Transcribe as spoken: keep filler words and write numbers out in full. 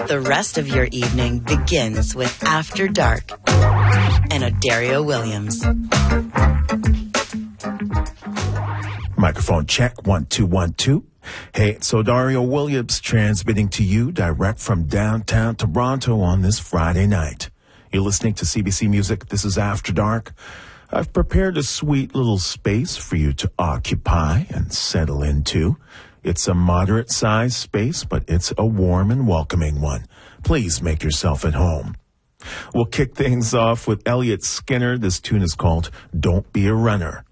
The rest of your evening begins with After Dark and Odario Williams. Microphone check, one, two, one, two. Hey, it's Odario Williams transmitting to you direct from downtown Toronto on this Friday night. You're listening to C B C Music. This is After Dark. I've prepared a sweet little space for you to occupy and settle into. It's a moderate-sized space, but it's a warm and welcoming one. Please make yourself at home. We'll kick things off with Elliot Skinner. This tune is called Don't Be a Runner.